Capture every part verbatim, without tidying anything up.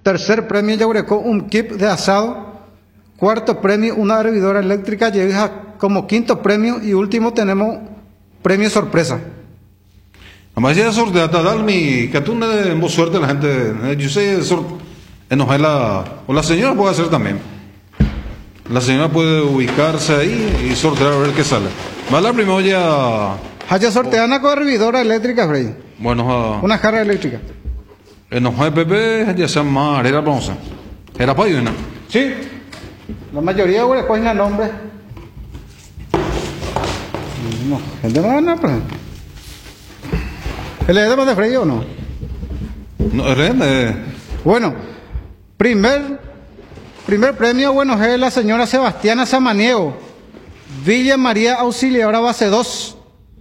Tercer premio, Yaguarecó, un kit de asado. Cuarto premio, una hervidora eléctrica. Llega como quinto premio. Y último tenemos premio sorpresa. Además ya sorteada Dalmi, que tú no tenemos suerte la gente. Yo sé enojar la o la señora puede hacer también. La señora puede ubicarse ahí y sortear a ver qué sale. Va la primera ya. Haya sorteada una hervidora eléctrica, Freddy. Bueno, una jarra eléctrica. Enojar Pepe ya se llama era bronce. Era payuna. Sí. La mayoría de les ponen nombre. No, gente no gana, pues. ¿El es de Freddy o no? No, es de... Bueno, primer, primer premio, bueno, es la señora Sebastiana Samaniego, Villa María Auxiliadora Base dos.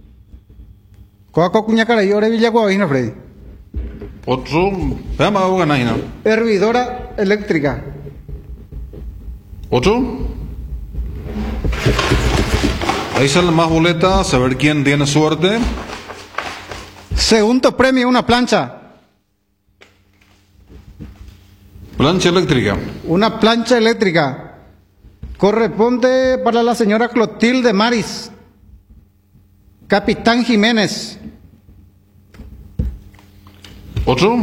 Coaco Cuña Carayore, Villa Guavina, Freddy. Otro, veamos algo ganar, ¿no? Hervidora eléctrica. ¿Otro? Ahí salen más boletas, a ver quién tiene suerte. Segundo premio, una plancha. Plancha eléctrica. Una plancha eléctrica. Corresponde para la señora Clotilde Maris, Capitán Jiménez. ¿Otro?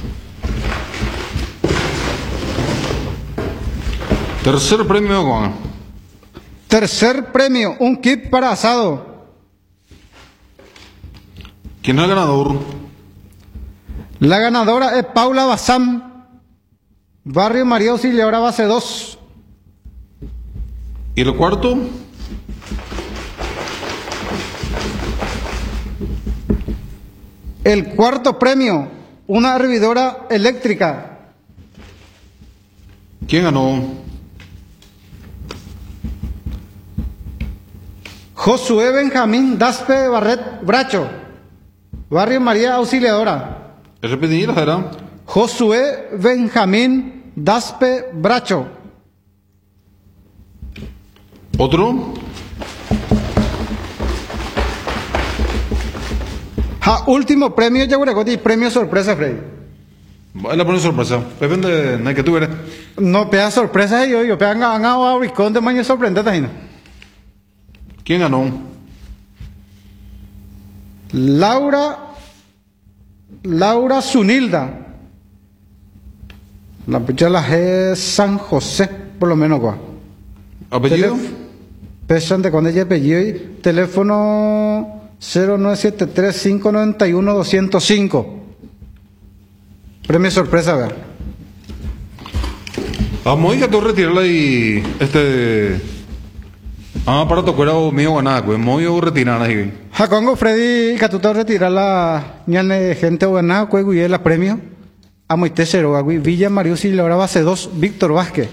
Tercer premio, Juan. Tercer premio, un kit para asado. ¿Quién es el ganador? La ganadora es Paula Bazán, Barrio María Auxiliadora Base dos. ¿Y el cuarto? El cuarto premio, una hervidora eléctrica. ¿Quién ganó? Josué Benjamín Daspe Barret Bracho, Barrio María Auxiliadora. ¿Repetir la era? Josué Benjamín Daspe Bracho. ¿Otro? Ja, último premio, Yaguarecoti, premio sorpresa, Freddy. Es la primera sorpresa. Depende de que tú eres. No, pega sorpresa y yo, yo pega ganado a Ricón de mañana sorprendente ahí. ¿Quién ganó? Laura, Laura Zunilda. La picha la G San José, por lo menos, ¿cuá? ¿Apellido? Pesan de cuando ella apellido y teléfono cero nueve siete tres cinco nueve uno dos cero cinco. Premio sorpresa, ¿verdad? Vamos a retirarla y este. Ah, para tocar a mío ganar, pues muy a retirar ahí. Jacongo Freddy, que tú te retirar la ñane gente ganar, pues güey, la premio. A Moite Cero, güey, Villa María Auxiliadora Base dos, Víctor Vázquez.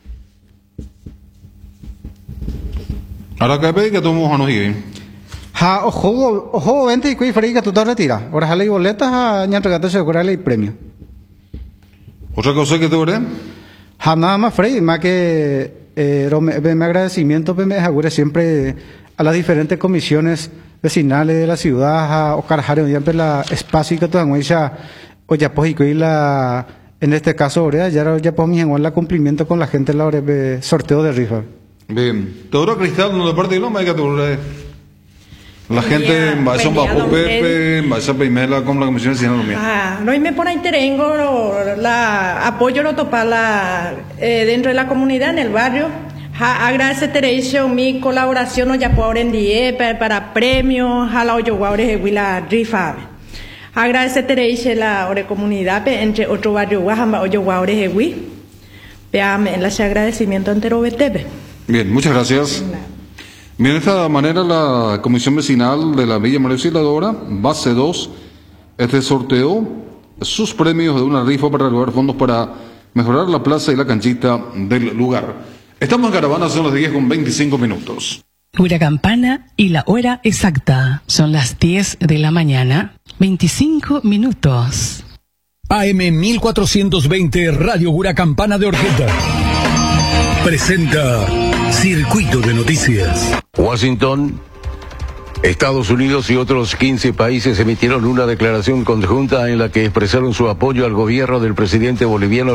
Ahora que ve que tomamos a nos ir. Ja, ojo, ojo, vente y cuy Freddy, que tú te retiras. Ahora jale y boletas a ñan regate se curarle y premio. ¿Otra cosa que te veré? Ja, nada más Freddy, más que Eh, me agradecimiento me asegure siempre a las diferentes comisiones vecinales de la ciudad, a Oscar Jare, siempre la espacio que toda mucha o ya pues y la en este caso ahora ya ya pues mi la cumplimiento con la gente la hora de sorteo de rifa. Bien, todo Cristal no de parte de no me que la gente va a bajo Pepe, va a primera con la comisión vecinal mía. Ah, no y me pone tengo la apoyo lo topar la eh, dentro de la comunidad en el barrio. Ja, agradecer mi colaboración o ya por en die para, para premios a la oyo guaure la rifa. Agradecer la ore comunidad entre otro barrio guajamba oyo guaure hewi. Veame en las agradecimiento entero betebe. Bien, muchas gracias. Bien, de esta manera la Comisión Vecinal de la Villa María Auxiliadora, Base dos, este sorteo sus premios de una rifa para recaudar fondos para mejorar la plaza y la canchita del lugar. Estamos en Caravana, son las diez con veinticinco minutos. Gura Campana y la hora exacta. Son las diez de la mañana, veinticinco minutos. A M mil cuatrocientos veinte Radio Gura Campana de Orqueta presenta Circuito de Noticias. Washington, Estados Unidos y otros quince países emitieron una declaración conjunta en la que expresaron su apoyo al gobierno del presidente boliviano